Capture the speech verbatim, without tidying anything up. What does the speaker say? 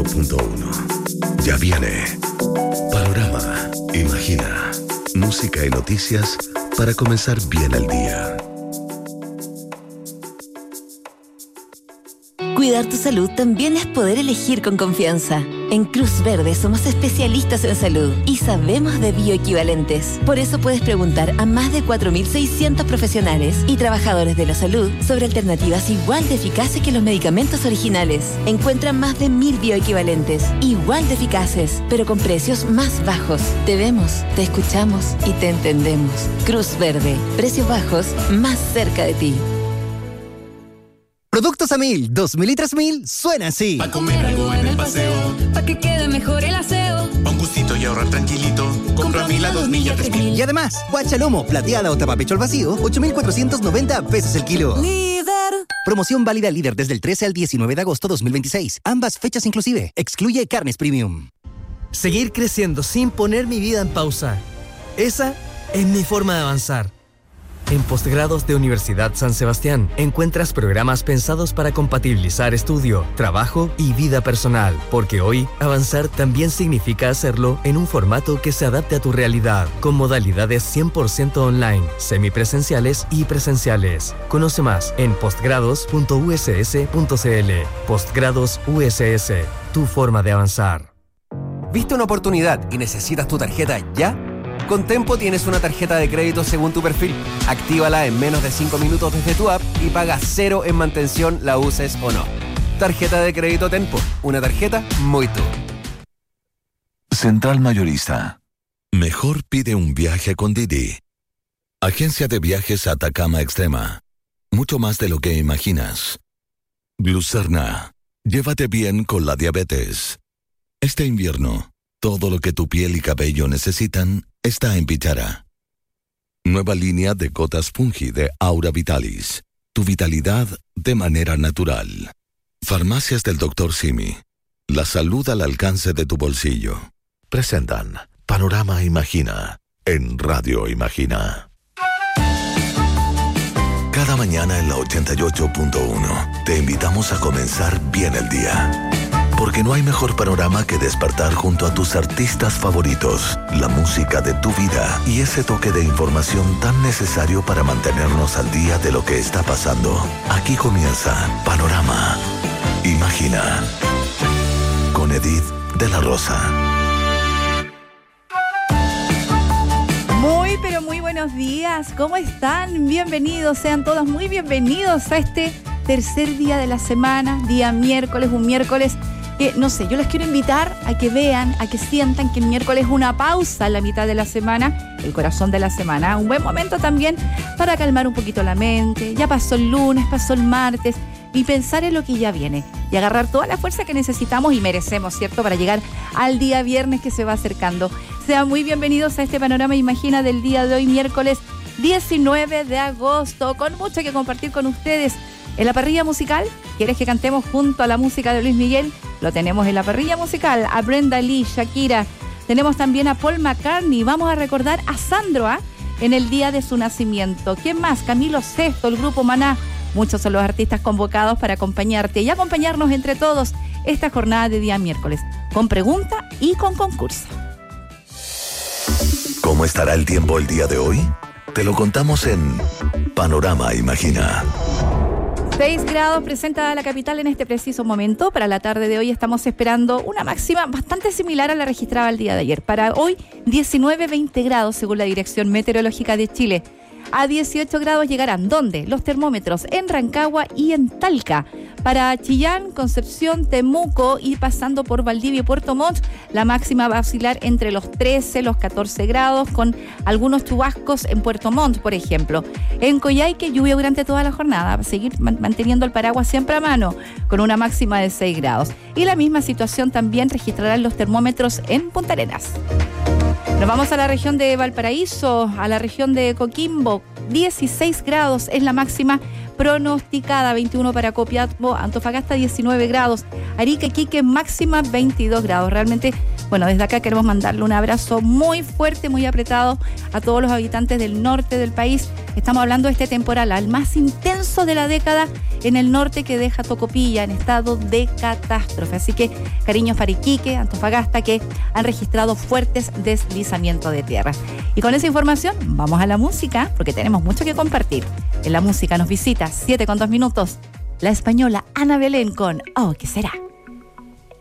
ocho punto uno. Ya viene Panorama Imagina. Música y noticias para comenzar bien el día. Cuidar tu salud también es poder elegir con confianza. En Cruz Verde somos especialistas en salud y sabemos de bioequivalentes. Por eso puedes preguntar a más de cuatro mil seiscientos profesionales y trabajadores de la salud sobre alternativas igual de eficaces que los medicamentos originales. Encuentran más de mil bioequivalentes, igual de eficaces, pero con precios más bajos. Te vemos, te escuchamos y te entendemos. Cruz Verde, precios bajos más cerca de ti. Productos a mil, dos mil y tres mil, suena así. Pa' comer algo en el paseo, pa' que quede mejor el aseo. Pa' un gustito y ahorrar tranquilito. Compra a mil a dos mil y a tres mil. Y además, guachalomo, plateada o tapapecho al vacío, ocho mil cuatrocientos noventa pesos el kilo. Líder. Promoción válida Líder desde el trece al diecinueve de agosto dos mil veintiséis. Ambas fechas inclusive. Excluye carnes premium. Seguir creciendo sin poner mi vida en pausa. Esa es mi forma de avanzar. En Postgrados de Universidad San Sebastián encuentras programas pensados para compatibilizar estudio, trabajo y vida personal, porque hoy avanzar también significa hacerlo en un formato que se adapte a tu realidad, con modalidades cien por ciento online, semipresenciales y presenciales. Conoce más en postgrados punto u s s punto c l. Postgrados U S S, tu forma de avanzar. ¿Viste una oportunidad y necesitas tu tarjeta ya? Con Tempo tienes una tarjeta de crédito según tu perfil. Actívala en menos de cinco minutos desde tu app y paga cero en mantención, la uses o no. Tarjeta de crédito Tempo. Una tarjeta muy tú. Central Mayorista. Mejor pide un viaje con Didi. Agencia de Viajes Atacama Extrema. Mucho más de lo que imaginas. Glucerna. Llévate bien con la diabetes. Este invierno, todo lo que tu piel y cabello necesitan está en Pichara. Nueva línea de gotas Fungi de Aura Vitalis. Tu vitalidad de manera natural. Farmacias del doctor Simi. La salud al alcance de tu bolsillo. Presentan Panorama Imagina en Radio Imagina. Cada mañana en la ochenta y ocho punto uno te invitamos a comenzar bien el día. Porque no hay mejor panorama que despertar junto a tus artistas favoritos, la música de tu vida y ese toque de información tan necesario para mantenernos al día de lo que está pasando. Aquí comienza Panorama Imagina con Edith de la Rosa. Muy, pero muy buenos días. ¿Cómo están? Bienvenidos, sean todos muy bienvenidos a este tercer día de la semana, día miércoles, un miércoles que, no sé, yo les quiero invitar a que vean, a que sientan que el miércoles es una pausa en la mitad de la semana, el corazón de la semana. Un buen momento también para calmar un poquito la mente. Ya pasó el lunes, pasó el martes, y pensar en lo que ya viene y agarrar toda la fuerza que necesitamos y merecemos, ¿cierto?, para llegar al día viernes que se va acercando. Sean muy bienvenidos a este Panorama Imagina del día de hoy, miércoles diecinueve de agosto, con mucho que compartir con ustedes. En la parrilla musical, ¿quieres que cantemos junto a la música de Luis Miguel? Lo tenemos en la parrilla musical, a Brenda Lee, Shakira. Tenemos también a Paul McCartney. Vamos a recordar a Sandro, ¿eh?, en el día de su nacimiento. ¿Quién más? Camilo Sesto, el grupo Maná. Muchos son los artistas convocados para acompañarte y acompañarnos entre todos esta jornada de día miércoles, con pregunta y con concurso. ¿Cómo estará el tiempo el día de hoy? Te lo contamos en Panorama Imagina. seis grados presenta la capital en este preciso momento. Para la tarde de hoy estamos esperando una máxima bastante similar a la registrada el día de ayer. Para hoy, diecinueve a veinte grados según la Dirección Meteorológica de Chile. A dieciocho grados llegarán, ¿dónde? Los termómetros en Rancagua y en Talca. Para Chillán, Concepción, Temuco y pasando por Valdivia y Puerto Montt, la máxima va a oscilar entre los trece, los catorce grados, con algunos chubascos en Puerto Montt, por ejemplo. En Coyhaique, lluvia durante toda la jornada, va a seguir manteniendo el paraguas siempre a mano, con una máxima de seis grados. Y la misma situación también registrarán los termómetros en Punta Arenas. Nos vamos a la región de Valparaíso, a la región de Coquimbo. dieciséis grados es la máxima pronosticada, veintiuno para Copiapó, Antofagasta diecinueve grados, Arica, Iquique máxima veintidós grados. Realmente, bueno, desde acá queremos mandarle un abrazo muy fuerte, muy apretado a todos los habitantes del norte del país, Estamos hablando de este temporal, al más intenso de la década en el norte, que deja Tocopilla en estado de catástrofe. Así que cariños para Iquique, Antofagasta, que han registrado fuertes deslizamientos de tierra. Y con esa información vamos a la música, porque tenemos mucho que compartir. En la música nos visita siete con dos minutos la española Ana Belén con Oh, ¿qué será?